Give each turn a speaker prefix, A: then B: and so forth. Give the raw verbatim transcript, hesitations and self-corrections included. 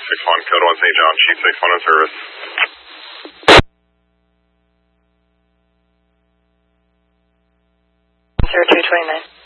A: six one, code one Saint John, Chief six one in service.
B: zero two twenty-nine.